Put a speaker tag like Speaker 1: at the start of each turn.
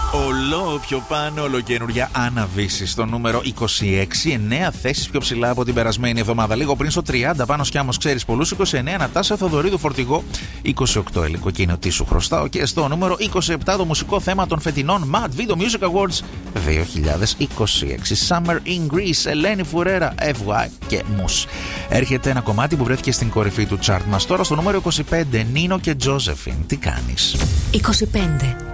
Speaker 1: Ολό πιο πάνω, ολοκαινουργιά Αναβίση στο νούμερο 26, 9 θέσεις πιο ψηλά από την περασμένη εβδομάδα. Λίγο πριν στο 30, πάνω Σκιάμος ξέρεις πολλούς, 29 Νατάσα Θοδωρίδου Φορτηγό, 28 Ελικοκίνιο τι σου χρωστάω και στο νούμερο 27 το μουσικό θέμα των φετινών Mad Video Music Awards 2026. Summer in Greece, Ελένη Φουρέρα, FY και Mus. Έρχεται ένα κομμάτι που βρέθηκε στην κορυφή του chart μας τώρα στο νούμερο 25, Νίνο και Τζόζεφιν. Τι κάνεις?
Speaker 2: 25.